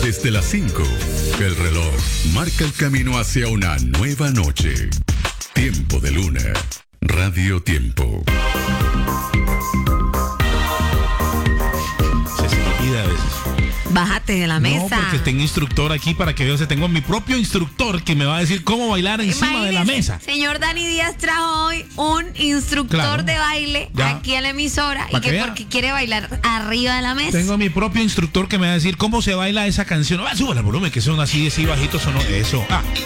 Desde las 5, el reloj marca el camino hacia una nueva noche. Tiempo de Luna. Radio Tiempo. Se me olvida a veces. Bájate de la mesa. No, porque tengo instructor aquí para que veas. Tengo mi propio instructor que me va a decir cómo bailar encima de la mesa. Señor Dani Díaz trajo hoy un instructor de baile aquí a la emisora y que porque quiere bailar arriba de la mesa. Tengo mi propio instructor que me va a decir cómo se baila esa canción. Súbale el volumen, que son así bajitos o no. Eso.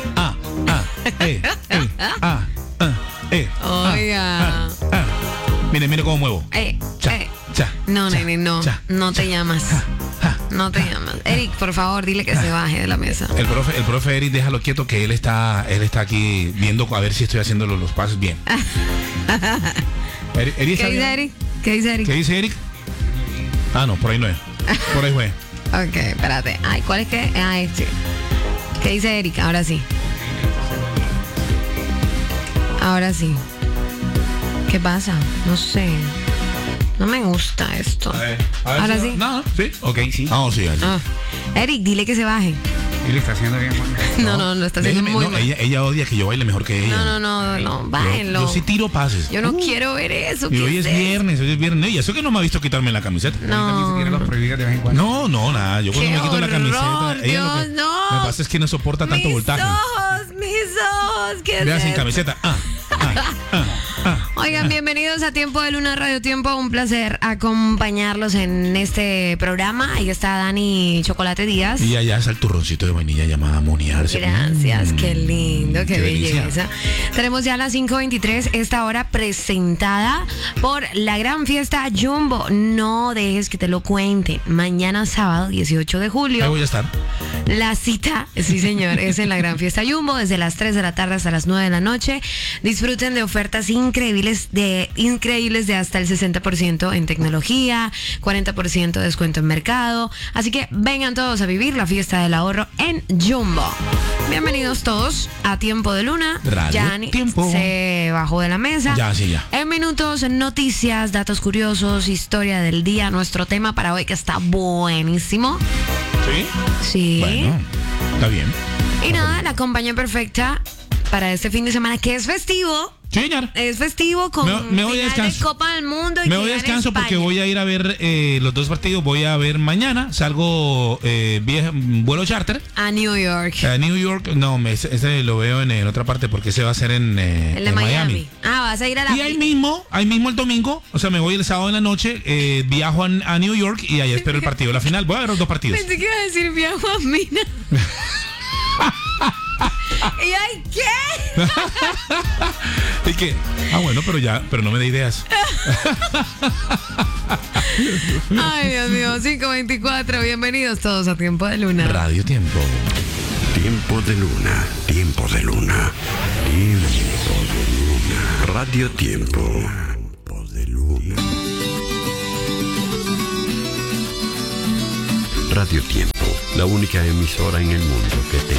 Oiga. Mire cómo muevo. No, nene, no. No te llamas. No te llamas. Eric, por favor, dile que se baje de la mesa. El profe Eric, déjalo quieto, que él está aquí viendo a ver si estoy haciendo los pasos bien. ¿Qué dice Eric? ¿Qué dice Eric? No, por ahí no es. Por ahí fue. Ok, espérate. Ay, ¿cuál es que? Este. ¿Qué dice Eric? Ahora sí. ¿Qué pasa? No sé. No me gusta esto. A ver ahora si sí. No, sí. Ok, sí. Vamos, sí. Eric, dile que se baje. Y lo está haciendo bien, Juan. No, lo está haciendo muy mal. Ella odia que yo baile mejor que ella. No, bájenlo. Yo sí tiro pases. Yo no quiero ver eso. Y hoy es viernes. Y eso que no me ha visto quitarme la camiseta. No. Ni siquiera los prohibí de vez en cuando. No, nada. Yo cuando me quito la camiseta. Dios, no. Me pasa es que no soporta tanto voltaje. Mis ojos. ¿Qué Vea es sin esto? camiseta. Oigan, bienvenidos a Tiempo de Luna Radio Tiempo. Un placer acompañarlos en este programa. Ahí está Dani Chocolate Díaz. Y allá está el turroncito de vainilla llamada Moniarse. Gracias, qué lindo, qué delicia. belleza. Tenemos ya las 5:23, esta hora presentada por la gran fiesta Jumbo. No dejes que te lo cuenten. Mañana sábado 18 de julio. Ahí voy a estar. La cita, sí señor, es en la gran fiesta Jumbo desde las 3 de la tarde hasta las 9 de la noche. Disfruten de ofertas increíbles de hasta el 60% en tecnología, 40% de descuento en mercado. Así que vengan todos a vivir la fiesta del ahorro en Jumbo. Bienvenidos todos a Tiempo de Luna. Radio Tiempo. Se bajó de la mesa. Ya. En minutos, noticias, datos curiosos, historia del día. Nuestro tema para hoy que está buenísimo. ¿Sí? Sí. Bueno, está bien. Y nada, la compañía perfecta para este fin de semana que es festivo. Sí, señor. Es festivo con me voy a final descanso. de Copa del Mundo y me voy a descanso porque voy a ir a ver los dos partidos. Voy a ver mañana. Salgo vuelo charter a New York. A New York. No, ese lo veo en otra parte porque ese va a ser en Miami. Vas a ir a la... Y ahí mismo el domingo, o sea, me voy el sábado en la noche, viajo a New York y ahí espero el partido de la final. Voy a ver los dos partidos. Pensé que iba a decir viajo a Mina. ¿Y ay qué? ¿Y qué? Bueno, pero no me dé ideas. Ay, Dios mío, 5:24, bienvenidos todos a Tiempo de Luna. Radio Tiempo. Tiempo de Luna. Tiempo de Luna. Tiempo de Luna. Radio Tiempo. Tiempo de Luna. Radio Tiempo, la única emisora en el mundo que te